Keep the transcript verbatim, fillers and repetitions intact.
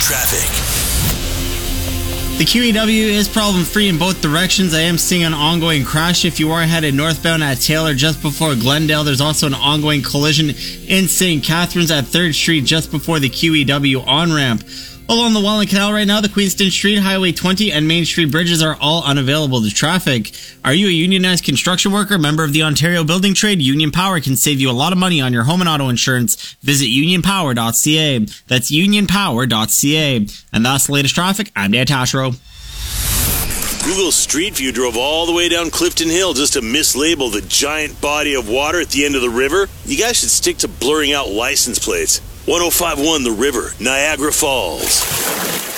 traffic. The Q E W is problem-free in both directions. I am seeing an ongoing crash if you are headed northbound at Taylor just before Glendale. There's also an ongoing collision in Saint Catharines at third Street just before the Q E W on-ramp. Along the Welland Canal right now, the Queenston Street, Highway twenty, and Main Street bridges are all unavailable to traffic. Are you a unionized construction worker, member of the Ontario Building Trade? Union Power can save you a lot of money on your home and auto insurance. Visit union power dot c a. That's union power dot c a. And that's the latest traffic. I'm Dan Tashro. Google Street View drove all the way down Clifton Hill just to mislabel the giant body of water at the end of the river. You guys should stick to blurring out license plates. one oh five point one The River, Niagara Falls.